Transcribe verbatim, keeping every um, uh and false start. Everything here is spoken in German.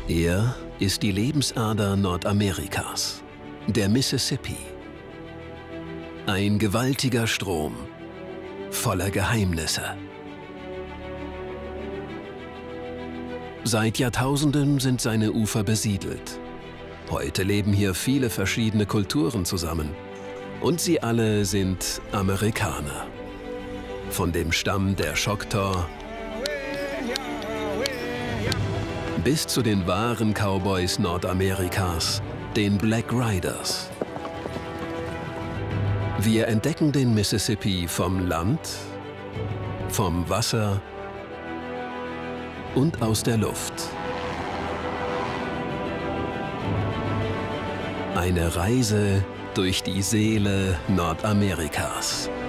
Er ist die Lebensader Nordamerikas, der Mississippi. Ein gewaltiger Strom, voller Geheimnisse. Seit Jahrtausenden sind seine Ufer besiedelt. Heute leben hier viele verschiedene Kulturen zusammen. Und sie alle sind Amerikaner. Von dem Stamm der Choctaw bis zu den wahren Cowboys Nordamerikas, den Black Riders. Wir entdecken den Mississippi vom Land, vom Wasser und aus der Luft. Eine Reise durch die Seele Nordamerikas.